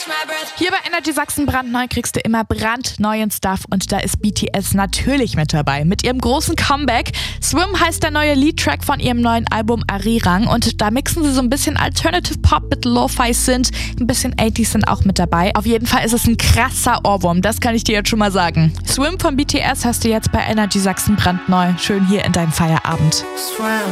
Hier bei Energy Sachsen brandneu kriegst du immer brandneuen Stuff und da ist BTS natürlich mit dabei. Mit ihrem großen Comeback. Swim heißt der neue Lead-Track von ihrem neuen Album Arirang und da mixen sie so ein bisschen Alternative Pop mit Lo-Fi-Synth, ein bisschen 80s sind auch mit dabei. Auf jeden Fall ist es ein krasser Ohrwurm, das kann ich dir jetzt schon mal sagen. Swim von BTS hast du jetzt bei Energy Sachsen brandneu. Schön hier in deinem Feierabend. Swim.